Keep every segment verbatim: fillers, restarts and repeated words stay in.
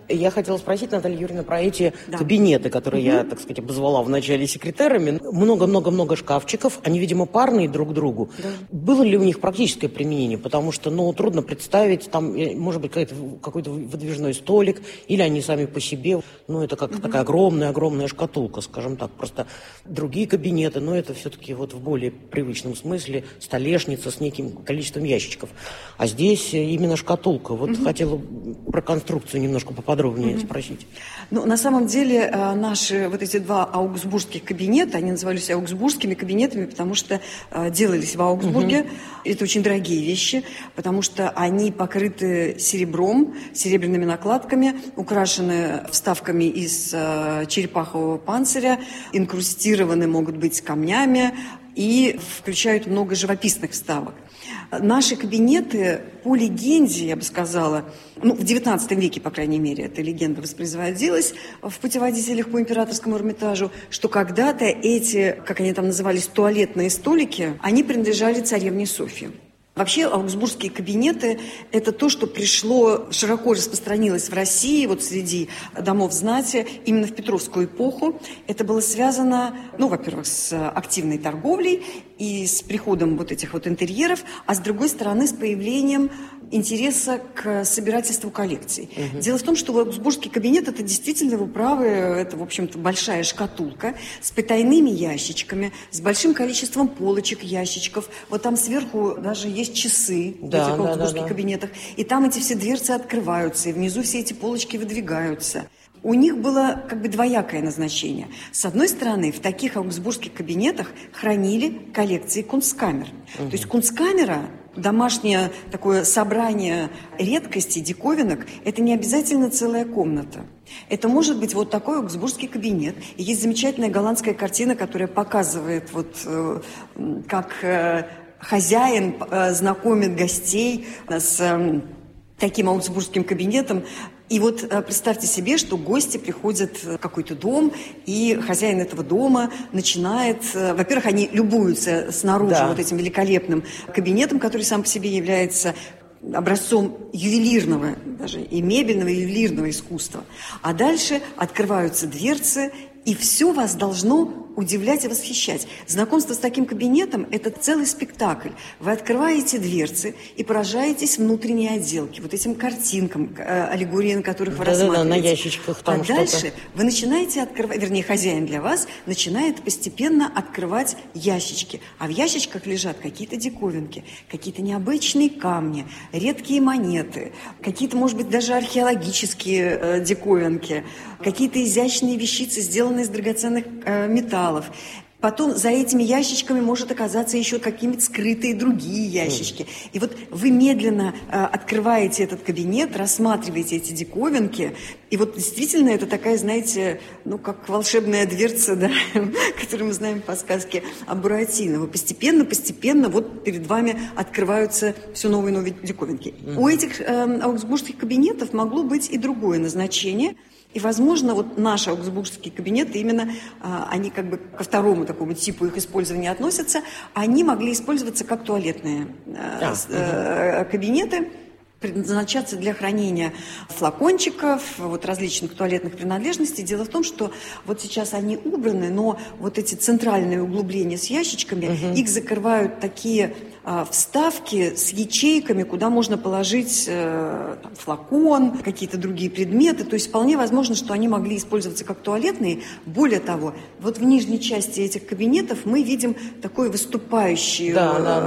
Я хотела спросить, Наталья Юрьевна, про эти да. кабинеты, которые угу. я, так сказать, обозвала вначале секретарями. Много-много-много шкафчиков, они, видимо, парные друг другу. Да. Было ли у них практическое применение? Потому что, ну, трудно представить, там, может быть, какой-то выдвижной столик, или они сами по себе. Ну, это как угу. такая огромная-огромная шкатулка, скажем так. Просто другие кабинеты, но это все-таки вот в более привычном смысле столешница с неким количеством ящичков. А здесь именно шкатулка. Вот угу. хотела про конструкцию немножко поподробнее mm-hmm. спросить. Ну, на самом деле, наши вот эти два аугсбургских кабинета, они назывались аугсбургскими кабинетами, потому что делались в Аугсбурге. Mm-hmm. Это очень дорогие вещи, потому что они покрыты серебром, серебряными накладками, украшены вставками из черепахового панциря, инкрустированы могут быть камнями и включают много живописных вставок. Наши кабинеты, по легенде, я бы сказала, ну, в девятнадцатом веке, по крайней мере, эта легенда воспроизводилась в путеводителях по Императорскому Эрмитажу, что когда-то эти, как они там назывались, туалетные столики, они принадлежали царевне Софье. Вообще, аугсбургские кабинеты – это то, что пришло, широко распространилось в России, вот среди домов знати, именно в Петровскую эпоху. Это было связано, ну, во-первых, с активной торговлей и с приходом вот этих вот интерьеров, а с другой стороны, с появлением интереса к собирательству коллекций. Угу. Дело в том, что аугсбургский кабинет – это действительно, вы правы, это, в общем-то, большая шкатулка с потайными ящичками, с большим количеством полочек, ящичков. Вот там сверху даже есть часы да, в этих аугсбургских да, да, да. кабинетах. И там эти все дверцы открываются, и внизу все эти полочки выдвигаются. У них было как бы двоякое назначение. С одной стороны, в таких аугсбургских кабинетах хранили коллекции кунсткамер. Угу. То есть кунсткамера, домашнее такое собрание редкостей, диковинок, это не обязательно целая комната. Это может быть вот такой аугсбургский кабинет. И есть замечательная голландская картина, которая показывает, вот, э, как э, хозяин э, знакомит гостей с э, таким аугсбургским кабинетом. И вот представьте себе, что гости приходят в какой-то дом, и хозяин этого дома начинает... Во-первых, они любуются снаружи да. вот этим великолепным кабинетом, который сам по себе является образцом ювелирного, даже и мебельного, и ювелирного искусства. А дальше открываются дверцы, и все вас должно удивлять и восхищать. Знакомство с таким кабинетом – это целый спектакль. Вы открываете дверцы и поражаетесь внутренней отделке, вот этим картинкам, аллегории, на которых вы да, рассматриваете. Да, да, на ящичках там а что-то. Дальше вы начинаете открывать, вернее, хозяин для вас начинает постепенно открывать ящички. А в ящичках лежат какие-то диковинки, какие-то необычные камни, редкие монеты, какие-то, может быть, даже археологические э, диковинки, какие-то изящные вещицы, сделанные из драгоценных э, металлов. Потом за этими ящичками может оказаться еще какие-нибудь скрытые другие ящички. Mm. И вот вы медленно э, открываете этот кабинет, рассматриваете эти диковинки, и вот действительно это такая, знаете, ну, как волшебная дверца, да, которую мы знаем по сказке о Буратино. Вы постепенно-постепенно вот перед вами открываются все новые и новые диковинки. Mm. У этих э, аугсбургских кабинетов могло быть и другое назначение. И, возможно, вот наши аугсбургские кабинеты, именно а, они как бы ко второму такому типу их использования относятся, они могли использоваться как туалетные а, а, а, угу. кабинеты, предназначаться для хранения флакончиков, вот различных туалетных принадлежностей. Дело в том, что вот сейчас они убраны, но вот эти центральные углубления с ящичками, угу. их закрывают такие а, вставки с ячейками, куда можно положить а, там, флакон, какие-то другие предметы. То есть вполне возможно, что они могли использоваться как туалетные. Более того, вот в нижней части этих кабинетов мы видим такой выступающий, да, да,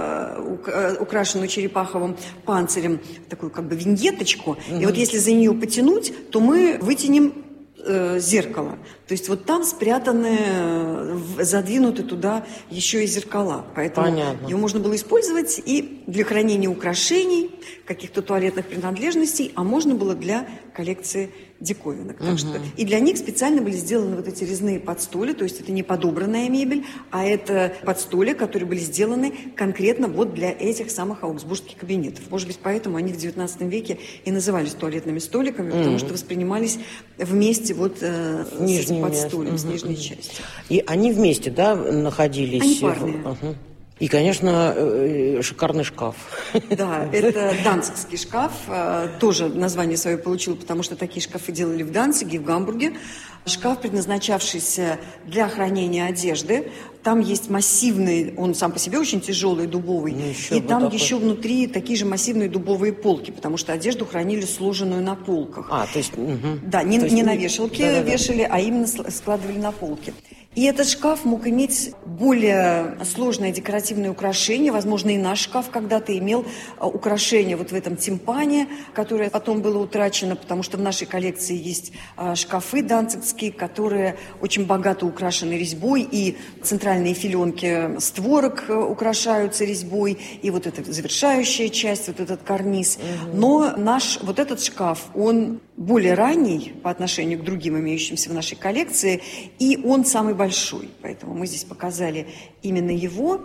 да. украшенную черепаховым панцирем, такую как бы виньеточку. Угу. И вот если за нее потянуть, то мы вытянем э, зеркало. То есть вот там спрятаны, задвинуты туда еще и зеркала. Поэтому Понятно. Его можно было использовать и для хранения украшений, каких-то туалетных принадлежностей, а можно было для коллекции диковинок. Так угу. что и для них специально были сделаны вот эти резные подстоли, то есть это не подобранная мебель, а это подстоли, которые были сделаны конкретно вот для этих самых аугсбургских кабинетов. Может быть, поэтому они в девятнадцатом веке и назывались туалетными столиками, угу. потому что воспринимались вместе вот э, с этим подстолем, угу. с нижней частью. И они вместе, да, находились? Они парные. Угу. И, конечно, шикарный шкаф. Да, это данцигский шкаф. Тоже название свое получил, потому что такие шкафы делали в Данциге, в Гамбурге. Шкаф, предназначавшийся для хранения одежды. Там есть массивный, он сам по себе очень тяжелый, дубовый. Ну, еще и вот там такой. Еще внутри такие же массивные дубовые полки, потому что одежду хранили сложенную на полках. А, то есть... Угу. Да, не, есть... не на вешалке да, да, вешали, да. а именно складывали на полки. И этот шкаф мог иметь более сложное декоративное украшение. Возможно, и наш шкаф когда-то имел украшение вот в этом тимпане, которое потом было утрачено, потому что в нашей коллекции есть шкафы данцигские, которые очень богато украшены резьбой, и центральные филенки створок украшаются резьбой, и вот эта завершающая часть, вот этот карниз. Угу. Но наш вот этот шкаф, он более ранний по отношению к другим имеющимся в нашей коллекции, и он самый большой. Поэтому мы здесь показали именно его,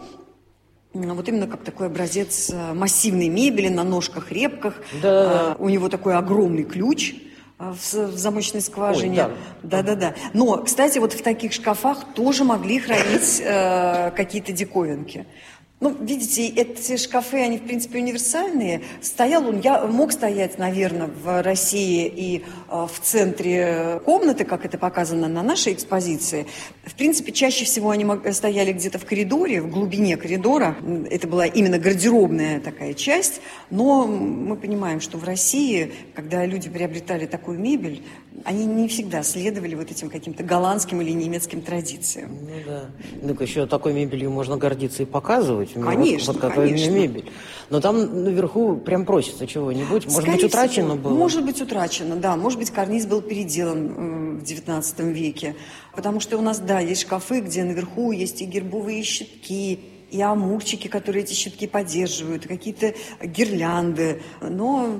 вот именно как такой образец массивной мебели на ножках-репках. Да. У него такой огромный ключ в замочной скважине. Ой, да. Да-да-да. Но, кстати, вот в таких шкафах тоже могли хранить э, какие-то диковинки. Ну, видите, эти шкафы, они, в принципе, универсальные. Стоял он, я мог стоять, наверное, в России и э, в центре комнаты, как это показано на нашей экспозиции. В принципе, чаще всего они стояли где-то в коридоре, в глубине коридора. Это была именно гардеробная такая часть. Но мы понимаем, что в России, когда люди приобретали такую мебель, они не всегда следовали вот этим каким-то голландским или немецким традициям. Ну да. Ну, еще такой мебелью можно гордиться и показывать. Конечно, вот, вот какая конечно. у меня мебель. Но там наверху прям просится чего-нибудь. Может Скорее быть, утрачено всего, было? Может быть, утрачено, да. Может быть, карниз был переделан в девятнадцатом веке. Потому что у нас, да, есть шкафы, где наверху есть и гербовые щитки, и амурчики, которые эти щитки поддерживают, какие-то гирлянды. Но...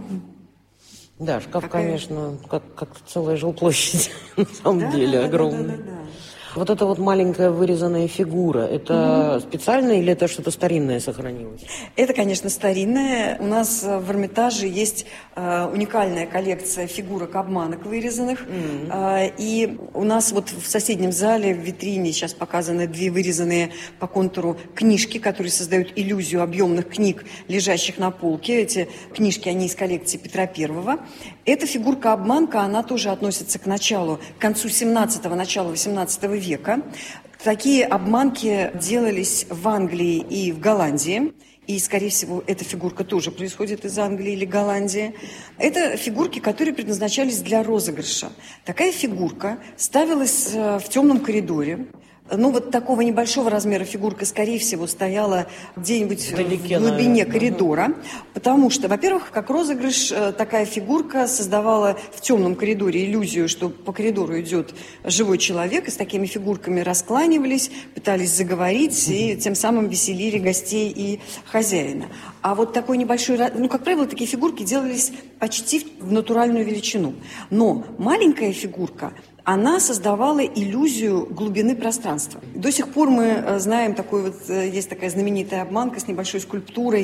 Да, шкаф, Какая... конечно, как, как целая жилплощадь, на самом да, деле, да, огромный. Да, да, да, да. Вот эта вот маленькая вырезанная фигура, это угу. специально или это что-то старинное сохранилось? Это, конечно, старинное. У нас в Эрмитаже есть э, уникальная коллекция фигурок-обманок вырезанных. Угу. Э, и у нас вот в соседнем зале, в витрине сейчас показаны две вырезанные по контуру книжки, которые создают иллюзию объемных книг, лежащих на полке. Эти книжки, они из коллекции Петра Первого. Эта фигурка-обманка, она тоже относится к началу, к концу семнадцатого, началу восемнадцатого века. Такие обманки делались в Англии и в Голландии. И, скорее всего, эта фигурка тоже происходит из Англии или Голландии. Это фигурки, которые предназначались для розыгрыша. Такая фигурка ставилась в темном коридоре. Ну, вот такого небольшого размера фигурка, скорее всего, стояла где-нибудь Вдалеке, в глубине наверное. коридора. Угу. Потому что, во-первых, как розыгрыш, такая фигурка создавала в темном коридоре иллюзию, что по коридору идет живой человек, и с такими фигурками раскланивались, пытались заговорить, угу. и тем самым веселили гостей и хозяина. А вот такой небольшой... Ну, как правило, такие фигурки делались почти в натуральную величину. Но маленькая фигурка... она создавала иллюзию глубины пространства. До сих пор мы знаем, такой вот, есть такая знаменитая обманка с небольшой скульптурой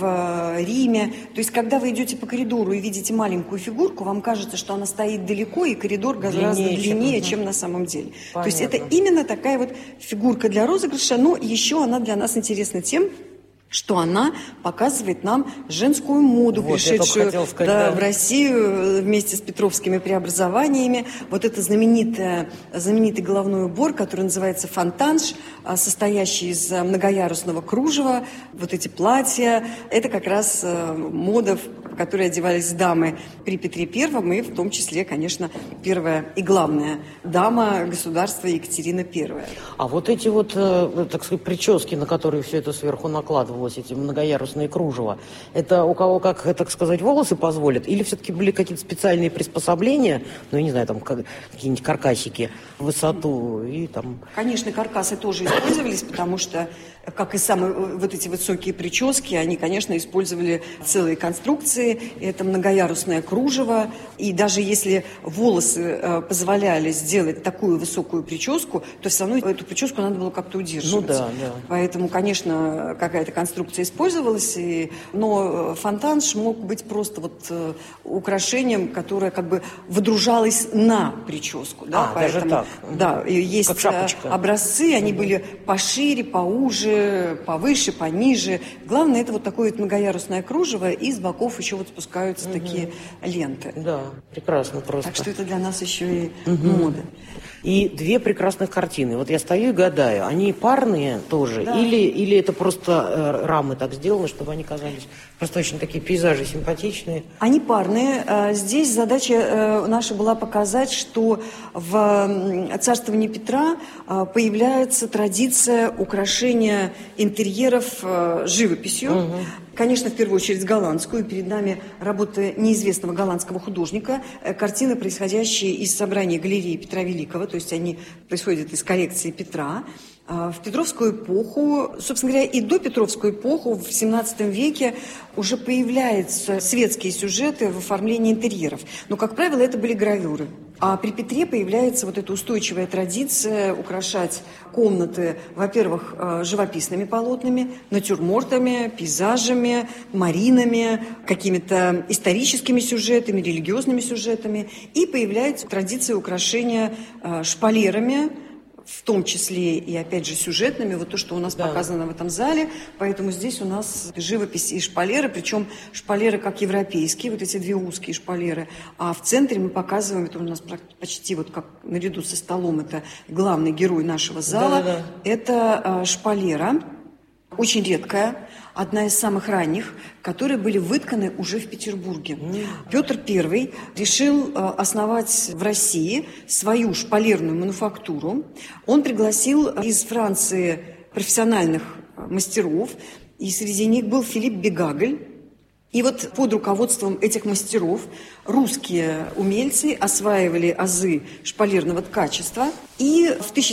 в Риме. То есть, когда вы идете по коридору и видите маленькую фигурку, вам кажется, что она стоит далеко, и коридор гораздо длиннее, длиннее чем, чем на самом деле. Понятно. То есть, это именно такая вот фигурка для розыгрыша, но еще она для нас интересна тем, что она показывает нам женскую моду, вот, пришедшую сказать, да, да. в Россию вместе с петровскими преобразованиями. Вот это знаменитое, знаменитый головной убор, который называется фонтанж, состоящий из многоярусного кружева. Вот эти платья, это как раз мода, в которой одевались дамы при Петре Первом, и в том числе, конечно, первая и главная дама государства Екатерина Первая. А вот эти вот, так сказать, прически, на которые все это сверху накладывалось, эти многоярусные кружева, это у кого, как, так сказать, волосы позволят? Или все-таки были какие-то специальные приспособления, ну, я не знаю, там как, какие-нибудь каркасики в высоту и там... Конечно, каркасы тоже использовались, потому что, как и самые вот эти высокие прически, они, конечно, использовали целые конструкции, это многоярусное кружево, и даже если волосы э, позволяли сделать такую высокую прическу, то все равно эту прическу надо было как-то удерживать. Ну да, да. Поэтому, конечно, какая-то конструкция конструкция использовалась, и, но фонтан мог быть просто вот э, украшением, которое как бы выдружалось на прическу. Да? А, Поэтому, даже так? Да, и есть как шапочка. Образцы, они были пошире, поуже, повыше, пониже. Главное, это вот такое вот многоярусное кружево, и с боков еще вот спускаются угу. такие ленты. Да, прекрасно просто. Так что это для нас еще и угу. мода. И две прекрасных картины. Вот я стою и гадаю, они парные тоже? Да. Или, или это просто э, рамы так сделаны, чтобы они казались просто очень такие пейзажи симпатичные? Они парные. Здесь задача наша была показать, что в царствовании Петра появляется традиция украшения интерьеров живописью. Угу. Конечно, в первую очередь голландскую. Перед нами работа неизвестного голландского художника. Картины, происходящие из собрания галереи Петра Великого, то есть они происходят из коллекции Петра. В Петровскую эпоху, собственно говоря, и до Петровскую эпоху, в семнадцатом веке уже появляются светские сюжеты в оформлении интерьеров. Но, как правило, это были гравюры. А при Петре появляется вот эта устойчивая традиция украшать комнаты, во-первых, живописными полотнами, натюрмортами, пейзажами, маринами, какими-то историческими сюжетами, религиозными сюжетами. И появляется традиция украшения шпалерами, в том числе и, опять же, сюжетными, вот то, что у нас да. показано в этом зале. Поэтому здесь у нас живопись и шпалеры, причем шпалеры как европейские, вот эти две узкие шпалеры, а в центре мы показываем, это у нас почти вот как наряду со столом, это главный герой нашего зала, да, да, да. это шпалера, очень редкая, одна из самых ранних, которые были вытканы уже в Петербурге. Mm. Петр Первый решил основать в России свою шпалерную мануфактуру. Он пригласил из Франции профессиональных мастеров, и среди них был Филипп Бегагль. И вот под руководством этих мастеров русские умельцы осваивали азы шпалерного ткачества. И в тысяча